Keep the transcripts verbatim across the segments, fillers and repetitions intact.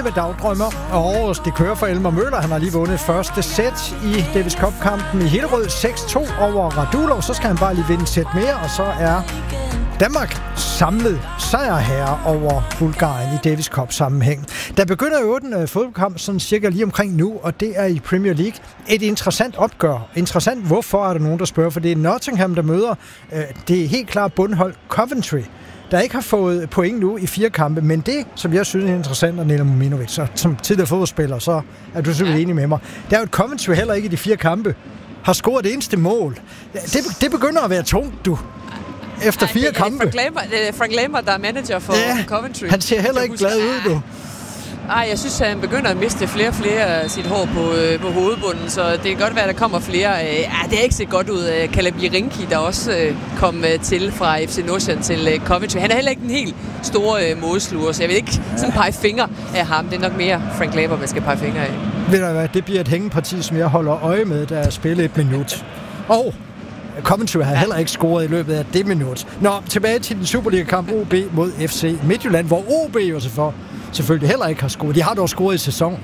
med dagdrømmer, og det kører for Elmer Møller. Han har lige vundet første sæt i Davis Cup-kampen i Hillerød seks to over Radulov. Så skal han bare lige vinde et sæt mere, og så er Danmark samlet sejrherre over Bulgarien i Davis Cup-sammenhæng. Der begynder jo en fodboldkamp sådan cirka lige omkring nu, og det er i Premier League. Et interessant opgør. Interessant, hvorfor er der nogen, der spørger? For det er Nottingham, der møder øh, det er helt klart bundhold Coventry, der ikke har fået point nu i fire kampe. Men det, som jeg synes er interessant, og Nela Mominovic, så som tidligere fodboldspiller, så er du selvfølgelig ja. enig med mig. Der er jo et Coventry heller ikke i de fire kampe har scoret det eneste mål. Det, det begynder at være tungt, du. Efter fire det, kampe. Det er Frank Lampard, det er Frank Lampard, der er manager for ja, Coventry. Han ser heller ikke glad ud, du. Nej, jeg synes, at han begynder at miste flere og flere af sit hår på, øh, på hovedbunden, så det kan godt være, at der kommer flere. Øh, ja, det har ikke set godt ud. Kalabirinki, der også øh, kom øh, til fra F C Nordsjælland til øh, Coventry. Han er heller ikke den helt store øh, målsluger, så jeg vil ikke sådan pege fingre af ham. Det er nok mere Frank Lampard, man skal pege fingre af. Ved du hvad, det bliver et hængeparti, som jeg holder øje med, der er spillet et minut. Og Coventry har heller ikke scoret i løbet af det minut. Nå, tilbage til den Superliga-kamp O B mod F C Midtjylland, hvor O B jo selvfølgelig heller ikke har scoret. De har dog scoret i sæsonen.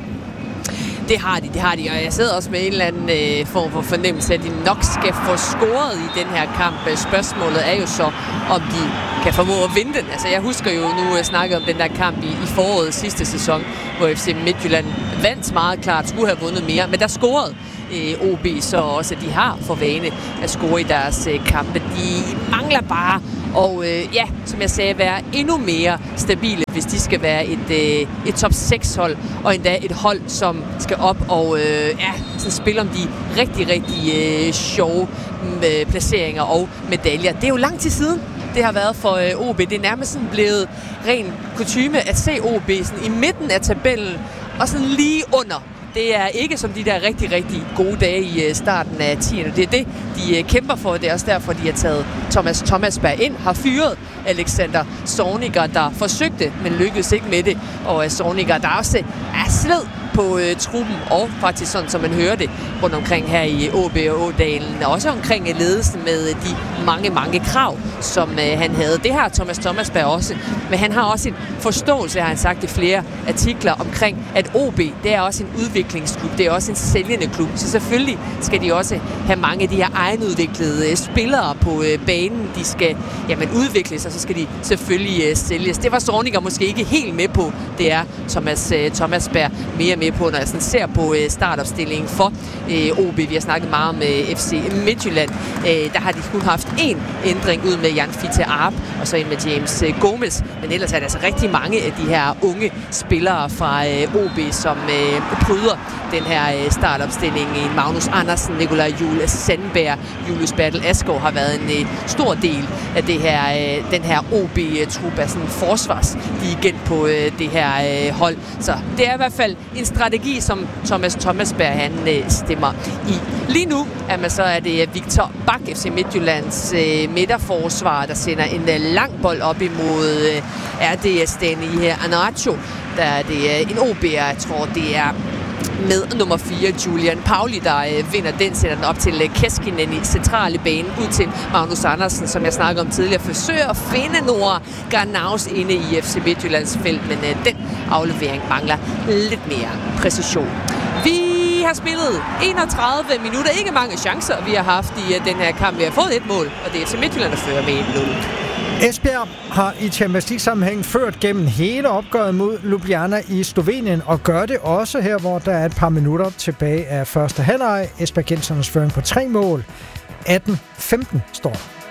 Det har de, det har de, og jeg sidder også med en eller anden øh, form for fornemmelse, at de nok skal få scoret i den her kamp. Spørgsmålet er jo så, om de kan formå at vinde den. Altså, jeg husker jo nu at snakke om den der kamp i, i foråret sidste sæson, hvor F C Midtjylland vandt meget klart, skulle have vundet mere, men der scorede øh, O B så også, at de har for vane at score i deres øh, kampe. De mangler bare og øh, ja, som jeg sagde, være endnu mere stabile, hvis de skal være et, øh, et top seks hold, og endda et hold, som skal op og øh, ja, så spille om de rigtig, rigtig øh, sjove øh, placeringer og medaljer. Det er jo lang tid siden, det har været for øh, O B. Det er nærmest sådan blevet ren kutyme at se O B sådan i midten af tabellen, og sådan lige under. Det er ikke som de der rigtig, rigtig gode dage i starten af tiende. Det er det, de kæmper for. Det er også derfor, de har taget Thomas Thomasberg ind, har fyret Alexander Zorniger, der forsøgte, men lykkedes ikke med det. Og Zorniger, der også er sled på øh, truppen, og faktisk sådan, som man hører det rundt omkring her i O B og Ådalen, og også omkring ledelsen med de mange, mange krav, som øh, han havde. Det har Thomas Thomasberg også, men han har også en forståelse, har han sagt i flere artikler, omkring, at O B, det er også en udviklingsklub, det er også en sælgende klub, så selvfølgelig skal de også have mange af de her egenudviklede øh, spillere på øh, banen, de skal jamen, udvikles, og så skal de selvfølgelig øh, sælges. Det var Zorniger måske ikke helt med på, det er Thomas øh, Thomasberg mere med på, når jeg sådan ser på øh, startopstillingen for øh, O B. Vi har snakket meget om øh, F C Midtjylland. Øh, der har de kun haft én ændring ud med Jan Fiete Arp, og så en med James øh, Gomez. Men ellers er der altså rigtig mange af de her unge spillere fra øh, O B, som øh, bryder den her øh, startopstilling. Magnus Andersen, Nikolaj Juhl Sandberg, Julius Bertel Asgaard har været en øh, stor del af det her, øh, den her O B-trup af sådan forsvarsligent på øh, det her øh, hold. Så det er i hvert fald en strategi, som Thomas Thomasberg han øh, stemmer i. Lige nu er, man så, er det Victor Bak, F C Midtjyllands øh, midterforsvar, der sender en øh, lang bold op imod øh, R D S Dani her Anacho. Der er det øh, en O B'er, jeg tror det er med nummer fire, Julian Pauli, der øh, vinder den, sender den op til øh, Keskinen i centrale bane, ud til Magnus Andersen, som jeg snakkede om tidligere, forsøger at finde Nora Garnaus inde i F C Midtjyllands felt, men øh, den aflevering mangler lidt mere præcision. Vi har spillet enogtredive minutter, ikke mange chancer, vi har haft i uh, den her kamp. Vi har fået et mål, og det er F C Midtjylland, der fører med et nul. Esbjerg har i Champions League-sammenhæng ført gennem hele opgøret mod Ljubljana i Slovenien, og gør det også her, hvor der er et par minutter tilbage af første halvleg. Esbjergensernes føring på tre mål. atten femten står.